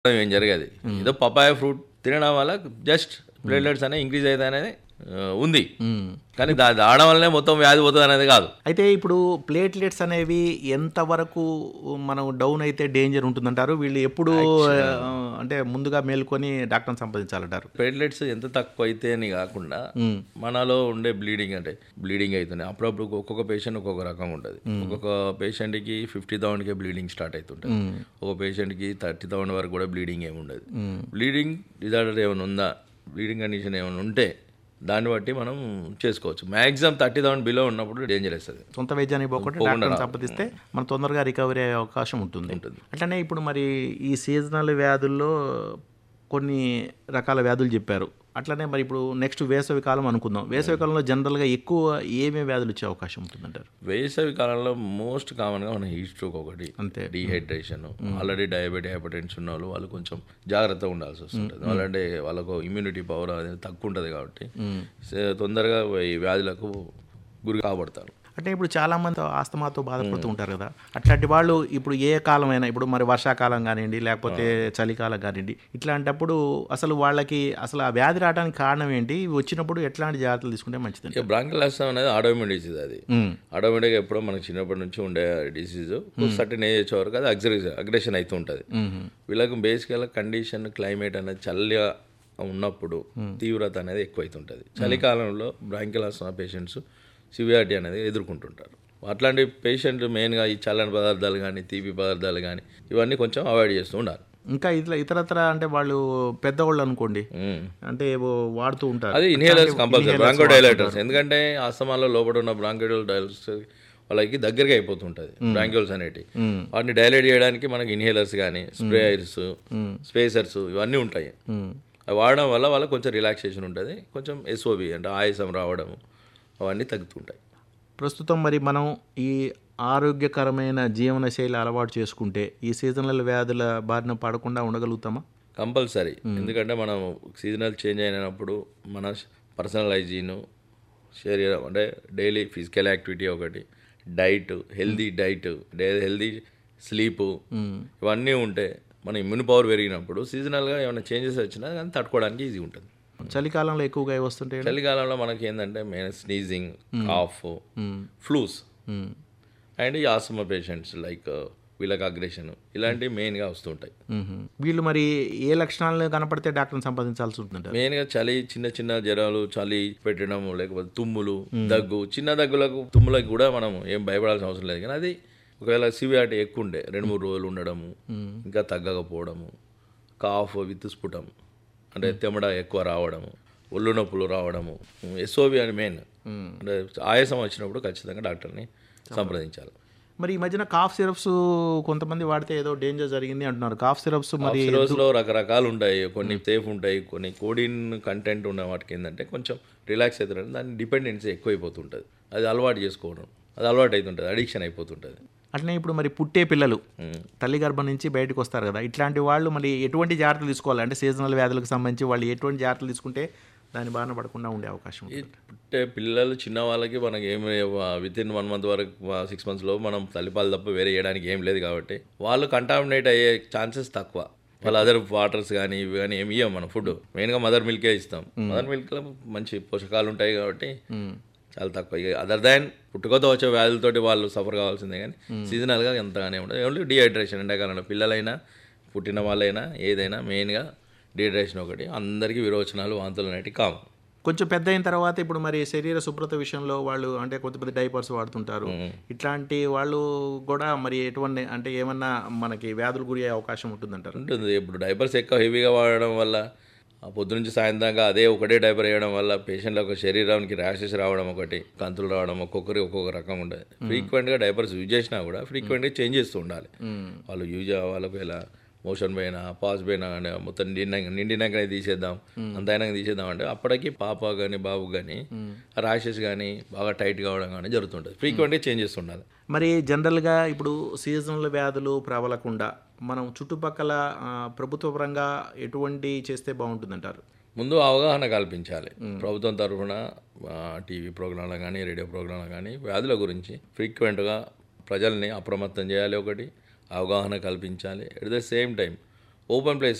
ఏం జరగదు. ఏదో పపాయ ఫ్రూట్ తినడం వల్ల జస్ట్ ప్లేట్లెట్స్ అనేవి ఇంక్రీజ్ అవుతాయి అనేది ఉంది, కానీ దాని ఆడడం వల్లనే మొత్తం వ్యాధి పోతుంది అనేది కాదు. అయితే ఇప్పుడు ప్లేట్లెట్స్ అనేవి ఎంతవరకు మనం డౌన్ అయితే డేంజర్ ఉంటుందంటారు? వీళ్ళు ఎప్పుడు అంటే ముందుగా మేల్కొని డాక్టర్ని సంప్రదించాలంటారు? ప్లేట్లెట్స్ ఎంత తక్కువ అయితే అని కాకుండా మనలో ఉండే బ్లీడింగ్ అవుతుంది. అప్పుడప్పుడు ఒక్కొక్క పేషెంట్ ఒక్కొక్క రకంగా ఉంటుంది. ఒక్కొక్క పేషెంట్కి 50,000కే బ్లీడింగ్ స్టార్ట్ అవుతుంటుంది, ఒక పేషెంట్కి 30,000 వరకు కూడా బ్లీడింగ్ ఏమి ఉండదు. బ్లీడింగ్ డిజార్డర్ ఏమైనా ఉందా, బ్లీడింగ్ కండిషన్ ఏమైనా ఉంటే దాన్ని బట్టి మనం చేసుకోవచ్చు. మ్యాక్సిమం 30,000 బిలో ఉన్నప్పుడు డేంజర్ వస్తుంది. సొంత వైద్యానికి పోకుండా డాక్టర్ని సంప్రదిస్తే మనం తొందరగా రికవరీ అయ్యే అవకాశం ఉంటుంది. అట్లనే ఇప్పుడు మరి ఈ సీజనల్ వ్యాధుల్లో కొన్ని రకాల వ్యాధులు చెప్పారు. అట్లనే మరి ఇప్పుడు నెక్స్ట్ వేసవి కాలం అనుకుందాం. వేసవి కాలంలో జనరల్గా ఎక్కువ ఏమేమి వ్యాధులు వచ్చే అవకాశం ఉంటుందంటారు? వేసవి కాలంలో మోస్ట్ కామన్గా మన హీట్ స్ట్రోక్ ఒకటి, అంతే, డీహైడ్రేషన్, ఆల్రెడీ డయాబెటిక్ హైపర్టెన్షన్ ఉన్న వాళ్ళు కొంచెం జాగ్రత్తగా ఉండాల్సి వస్తుంటుంది. వాళ్ళంటే వాళ్ళకు ఇమ్యూనిటీ పవర్ అనేది తక్కువ ఉంటుంది కాబట్టి తొందరగా ఈ వ్యాధులకు గురి కాబడతారు. అంటే ఇప్పుడు చాలామంది ఆస్తమాతో బాధపడుతూ ఉంటారు కదా, అట్లాంటి వాళ్ళు ఇప్పుడు ఏ కాలమైనా, ఇప్పుడు మరి వర్షాకాలం కానివ్వండి లేకపోతే చలికాలం కానివ్వండి, ఇట్లాంటప్పుడు అసలు వాళ్ళకి అసలు ఆ వ్యాధి రావడానికి కారణం ఏంటి, వచ్చినప్పుడు ఎట్లాంటి జాగ్రత్తలు తీసుకుంటే మంచిది? బ్రాంకియల్ ఆస్తమా అనేది ఆటోమేటిక్ డిసీజ్. అది ఆటోమేటిక్గా ఎప్పుడో మనకి చిన్నప్పటి నుంచి ఉండే డిసీజ్ సర్టెన్ ఏజ్ వచ్చే వరకు అది అగ్రెషన్ అవుతూ ఉంటుంది. వీళ్ళకి బేసికల్గా కండిషన్ క్లైమేట్ అనేది చల్లగా ఉన్నప్పుడు తీవ్రత అనేది ఎక్కువైతుంటుంది. చలికాలంలో బ్రాంకియల్ ఆస్తమా పేషెంట్స్ సివియారిటీ అనేది ఎదుర్కొంటుంటారు. అట్లాంటి పేషెంట్ మెయిన్గా ఈ చల్లని పదార్థాలు కానీ తీపి పదార్థాలు కానీ ఇవన్నీ కొంచెం అవాయిడ్ చేస్తూ ఉండాలి. ఇంకా ఇతరత్ర అంటే వాళ్ళు పెద్దవాళ్ళు అనుకోండి, అంటే వాడుతూ ఉంటారు, అది ఇన్హేలర్స్ కంపల్సరీ, బ్రాంకోడైలేటర్స్. ఎందుకంటే ఆస్తమాలో లోపల ఉన్న బ్రాంకోడైలేటర్స్ వాళ్ళకి దగ్గరగా అయిపోతుంటుంది బ్రాంక్యూల్స్ అనేవి. వాటిని డైలేట్ చేయడానికి మనకి ఇన్హేలర్స్ కానీ స్ప్రేయర్స్, స్పేసర్స్ ఇవన్నీ ఉంటాయి. అవి వాడడం వల్ల వాళ్ళకి కొంచెం రిలాక్సేషన్ ఉంటుంది, కొంచెం ఎస్ఓబి అంటే ఆయాసం రావడం అవన్నీ తగ్గుతుంటాయి. ప్రస్తుతం మరి మనం ఈ ఆరోగ్యకరమైన జీవనశైలి అలవాటు చేసుకుంటే ఈ సీజనల్ వ్యాధుల బారిన పడకుండా ఉండగలుగుతామా? కంపల్సరీ. ఎందుకంటే మనం సీజనల్ చేంజ్ అయినప్పుడు మన పర్సనల్ హైజీను, శరీరం అంటే డైలీ ఫిజికల్ యాక్టివిటీ ఒకటి, diet, healthy diet, healthy sleep ఇవన్నీ ఉంటే మన ఇమ్యూన్ పవర్ పెరిగినప్పుడు సీజనల్గా ఏమైనా చేంజెస్ వచ్చినా కానీ తట్టుకోవడానికి ఈజీ ఉంటుంది. చలికాలంలో ఎక్కువగా వస్తుంటాయి. చలికాలంలో మనకి ఏంటంటే main sneezing, cough, flus and ఈ ఆస్తమా పేషెంట్స్ లైక్ వీళ్ళకి అగ్రెషన్ ఇలాంటివి మెయిన్గా వస్తుంటాయి. వీళ్ళు మరి ఏ లక్షణాలు కనపడితే డాక్టర్ని సంప్రదించాల్సి ఉంటుంది? మెయిన్గా చలి, చిన్న చిన్న జ్వరాలు, చలి పెట్టడం, లేకపోతే తుమ్ములు, దగ్గు, చిన్న దగ్గులకు తుమ్ములకు కూడా మనం ఏం భయపడాల్సిన అవసరం లేదు. కానీ అది ఒకవేళ సివియారిటీ ఎక్కువ ఉండే 2-3 రోజులు ఉండడము, ఇంకా తగ్గకపోవడము, కాఫ్ విత్ స్ఫుటం అంటే తెమ్మడ ఎక్కువ రావడము, ఒళ్ళు నొప్పులు రావడము, ఎస్ఓబి అని మెయిన్ అంటే ఆయాసం వచ్చినప్పుడు ఖచ్చితంగా డాక్టర్ని సంప్రదించాలి. మరి ఈ మధ్యన కాఫ్ సిరప్స్ కొంతమంది వాడితే ఏదో డేంజర్ జరిగింది అంటున్నారు. కాఫ్ సిరప్స్ మరి సిరప్స్లో రకరకాలు ఉంటాయి, కొన్ని సేఫ్ ఉంటాయి, కొన్ని కోడిన్ కంటెంట్ ఉన్న వాటికి ఏంటంటే కొంచెం రిలాక్స్ అవుతుంటుంది, దాని డిపెండెన్సీ ఎక్కువైపోతుంటుంది, అది అలవాటు చేసుకోవడం, అది అలవాటు అవుతుంటుంది, అడిక్షన్ అయిపోతుంటుంది. అట్లనే ఇప్పుడు మరి పుట్టే పిల్లలు తల్లి గర్భం నుంచి బయటకు వస్తారు కదా, ఇట్లాంటి వాళ్ళు మరి ఎటువంటి జాగ్రత్తలు తీసుకోవాలి? అంటే సీజనల్ వ్యాధులకు సంబంధించి వాళ్ళు ఎటువంటి జాగ్రత్తలు తీసుకుంటే దాని బారిన పడకుండా ఉండే అవకాశం? పుట్టే పిల్లలు చిన్న వాళ్ళకి మనకి ఏమి వితిన్ 1 month వరకు 6 monthsలో మనం తల్లిపాలు తప్ప వేరే చేయడానికి ఏం లేదు కాబట్టి వాళ్ళు కంటామినేట్ అయ్యే ఛాన్సెస్ తక్కువ. వాళ్ళ అదర్ వాటర్స్ కానీ ఇవి కానీ ఏమి ఇవ్వం, మనం ఫుడ్ మెయిన్గా మదర్ మిల్కే ఇస్తాం. మదర్ మిల్క్లో మంచి పోషకాలు ఉంటాయి కాబట్టి చాలా తక్కువ. అదర్ దాన్ పుట్టుకతో వచ్చే వ్యాధులతోటి వాళ్ళు సఫర్ కావాల్సిందే, కానీ సీజనల్గా ఎంతగానే ఉండదు. ఓన్లీ డీహైడ్రేషన్, ఎండాకాలంలో పిల్లలైనా పుట్టిన వాళ్ళైనా ఏదైనా మెయిన్గా డీహైడ్రేషన్ ఒకటి, అందరికీ విరోచనాలు, వాంతులు అనేవి కామన్. కొంచెం పెద్ద అయిన తర్వాత ఇప్పుడు మరి శరీర శుభ్రత విషయంలో వాళ్ళు అంటే కొంతమంది డైపర్స్ వాడుతుంటారు, ఇట్లాంటి వాళ్ళు కూడా మరి ఎటువంటి అంటే ఏమన్నా మనకి వ్యాధులు గురి అయ్యే అవకాశం ఉంటుందంటారు? ఉంటుంది. ఇప్పుడు డైపర్స్ ఎక్కువ హెవీగా వాడడం వల్ల పొద్దు నుంచి సాయంత్రంగా అదే ఒకటే డైపర్ వేయడం వల్ల పేషెంట్లకు శరీరానికి ర్యాషెస్ రావడం ఒకటి, కంతులు రావడం ఒక్కొక్కరికి ఒక్కొక్క రకం ఉంటుంది. ఫ్రీక్వెంట్గా డైపర్స్ యూజ్ చేసినా కూడా ఫ్రీక్వెంట్గా చేంజ్ చేస్తూ ఉండాలి. వాళ్ళు వాళ్ళకు ఎలా మోషన్ పోయినా పాస్ పోయినా కానీ మొత్తం నిండినాకనే తీసేద్దాం, అంత అయినాక తీసేద్దాం అంటే అప్పటికి పాప కానీ బాబు కానీ ర్యాషెస్ కానీ బాగా టైట్ కావడం కానీ జరుగుతుంటుంది. ఫ్రీక్వెంట్గా చేంజ్ చేస్తుండాలి. మరి జనరల్గా ఇప్పుడు సీజనల్ వ్యాధులు ప్రబలకుండా మనం చుట్టుపక్కల ప్రభుత్వ పరంగా ఎటువంటి చేస్తే బాగుంటుందంటారు? ముందు అవగాహన కల్పించాలి. ప్రభుత్వం తరఫున టీవీ ప్రోగ్రాంలు కానీ రేడియో ప్రోగ్రాంలు కానీ వ్యాధుల గురించి ఫ్రీక్వెంట్గా ప్రజల్ని అప్రమత్తం చేయాలి, ఒకటి అవగాహన కల్పించాలి. At the same time open place